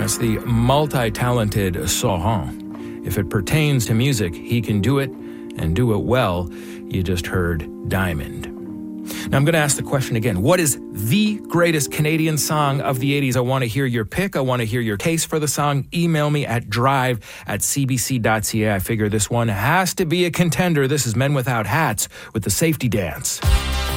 Yes, the multi-talented Sauron. If it pertains to music, he can do it and do it well. You just heard Diamond. Now I'm going to ask the question again. What is the greatest Canadian song of the 80s? I want to hear your pick. I want to hear your case for the song. Email me at drive@cbc.ca. I figure this one has to be a contender. This is Men Without Hats with the Safety Dance.